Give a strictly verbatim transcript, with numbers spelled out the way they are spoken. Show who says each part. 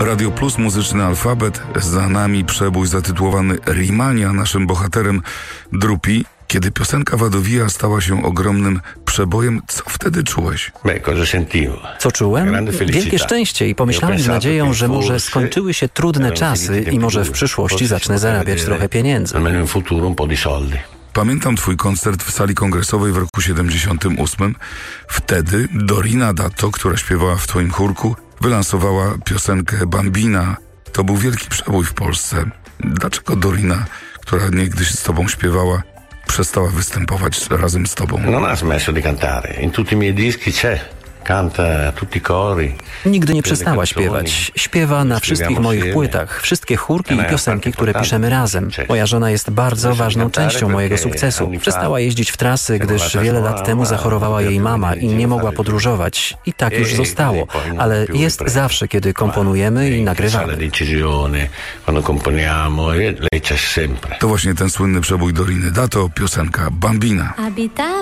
Speaker 1: Radio Plus, muzyczny alfabet, za nami przebój zatytułowany Rimania, naszym bohaterem Drupi. Kiedy piosenka Wadowija stała się ogromnym przebojem, co wtedy czułeś?
Speaker 2: Co czułem? Wielkie szczęście i pomyślałem z nadzieją, że może skończyły się trudne czasy i może w przyszłości zacznę zarabiać trochę pieniędzy.
Speaker 1: Pamiętam twój koncert w sali kongresowej w roku siedemdziesiątym ósmym. Wtedy Dorina Dato, która śpiewała w twoim chórku, wylansowała piosenkę Bambina. To był wielki przebój w Polsce. Dlaczego Dorina, która niegdyś z tobą śpiewała, przestała występować razem z tobą?
Speaker 3: Non ha smesso di cantare. In tutti i miei dischi c'è. Canta tutti i cori.
Speaker 2: Nigdy nie przestała śpiewać. Śpiewa na wszystkich moich płytach, wszystkie chórki i piosenki, które piszemy razem. Moja żona jest bardzo ważną częścią mojego sukcesu. Przestała jeździć w trasy, gdyż wiele lat temu zachorowała jej mama i nie mogła podróżować. I tak już zostało. Ale jest zawsze, kiedy komponujemy i nagrywamy.
Speaker 1: To właśnie ten słynny przebój Doriny Dato, piosenka Bambina.